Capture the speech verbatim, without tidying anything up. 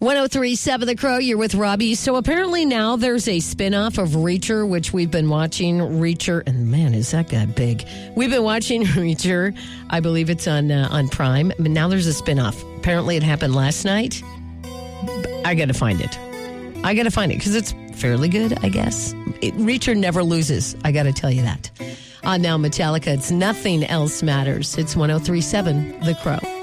ten thirty-seven The Crow, you're with Robbie. So apparently now there's a spinoff of Reacher, which we've been watching. Reacher, and man, is that guy big. We've been watching Reacher. I believe it's on uh, on Prime. But now there's a spinoff. Apparently it happened last night. I got to find it. I got to find it because it's fairly good, I guess. It, Reacher never loses. I got to tell you that. On Now Metallica, it's Nothing Else Matters. It's ten thirty-seven The Crow.